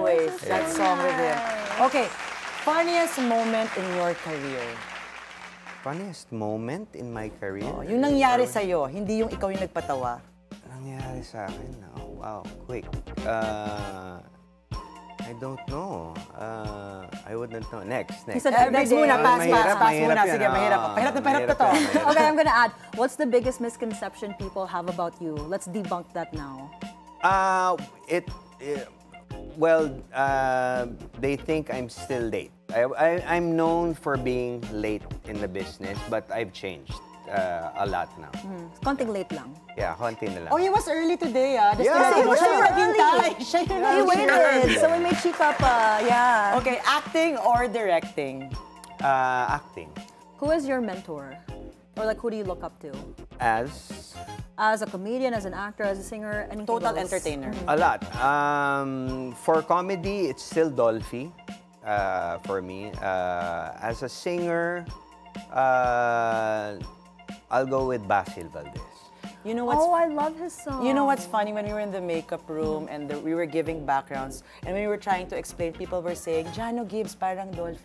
always. This is That so song with him. nice. Okay, funniest moment in your career? Funniest moment in my career? Oh, yung nangyari sa'yo, hindi yung ikaw yung nagpatawa. Nangyari sa akin? Oh, wow, quick. I don't know. I wouldn't know. Next. He said Next every muna, day. pass Mahirap, muna. mahirap Sige, yan. mahirap. Pahirap na to. Mahirap yan. Okay, I'm gonna add, what's the biggest misconception people have about you? Let's debunk that now. They think I'm still late. I'm known for being late in the business, but I've changed a lot now. Konting late lang. Yeah, konti na lang. Oh, he was early today, ah. Yeah. Siya yung Kasi naghintay. Siya yung He naghintay. waited, so we may chika pa. Yeah. Okay, acting or directing? Acting. Who is your mentor? Or like, who do you look up to? As As a comedian, as an actor, as a singer, anything Total goes. entertainer. a lot. For comedy, it's still Dolphy for me. As a singer, I'll go with Basil Valdez. You know what's Oh, I love his song. You know what's funny? When we were in the makeup room and we were giving backgrounds, and when we were trying to explain, people were saying, Jano Gibbs, parang Dolphy.